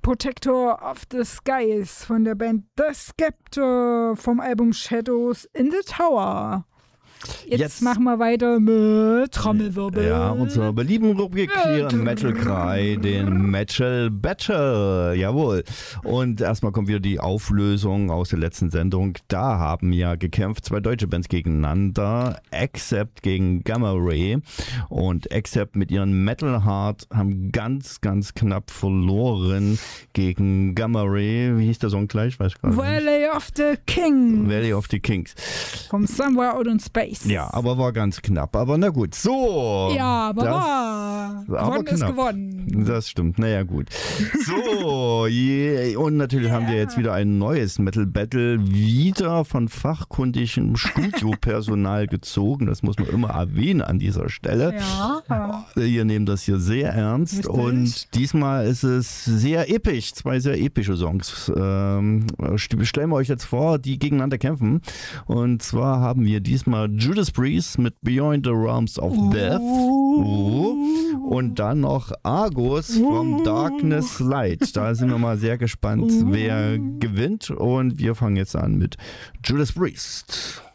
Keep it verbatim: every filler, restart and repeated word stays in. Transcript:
Protector of the Skies von der Band The Skeptor vom Album Shadows in the Tower. Jetzt, Jetzt machen wir weiter mit Trommelwirbel. Ja, unserer beliebten Rubrik hier im Metal Cry, den Metal Battle. Jawohl. Und erstmal kommt wieder die Auflösung aus der letzten Sendung. Da haben ja gekämpft zwei deutsche Bands gegeneinander. Accept gegen Gamma Ray. Und Accept mit ihren Metal Heart haben ganz, ganz knapp verloren gegen Gamma Ray. Wie hieß der Song gleich? Weiß ich gar nicht. Valley of the Kings. Valley of the Kings. Vom Somewhere Out in Space. Ja, aber war ganz knapp. Aber na gut, so. Ja, aber war. Gewonnen ist gewonnen. Das stimmt, naja gut. So, yeah. Und natürlich yeah. haben wir jetzt wieder ein neues Metal Battle, wieder von fachkundigem Studiopersonal gezogen. Das muss man immer erwähnen an dieser Stelle. Ja. Wir nehmen das hier sehr ernst. Richtig. Und diesmal ist es sehr episch, zwei sehr epische Songs. Ähm, stellen wir euch jetzt vor, die gegeneinander kämpfen. Und zwar haben wir diesmal Judas Priest mit Beyond the Realms of Death. Uh. Und dann noch Argus from Darkness Light. Da sind wir mal sehr gespannt, wer gewinnt. Und wir fangen jetzt an mit Judas Priest.